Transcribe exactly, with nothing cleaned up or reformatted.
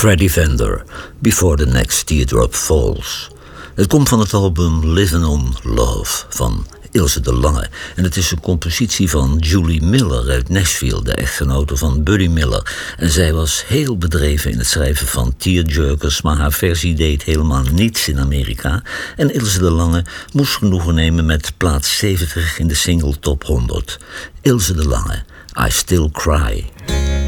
Freddie Vender, Before the Next Teardrop Falls. Het komt van het album Living on Love van Ilse de Lange. En het is een compositie van Julie Miller uit Nashville, de echtgenote van Buddy Miller. En zij was heel bedreven in het schrijven van tearjerkers, maar haar versie deed helemaal niets in Amerika. En Ilse de Lange moest genoegen nemen met plaats zeventig in de single Top honderd. Ilse de Lange, I Still Cry.